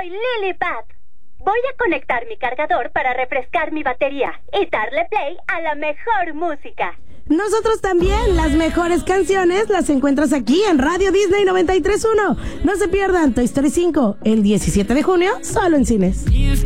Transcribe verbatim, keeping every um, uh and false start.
Soy Lily Pat. Voy a conectar mi cargador para refrescar mi batería y darle play a la mejor música. Nosotros también, las mejores canciones las encuentras aquí en Radio Disney noventa y tres punto uno. No se pierdan Toy Story cinco el diecisiete de junio, solo en cines.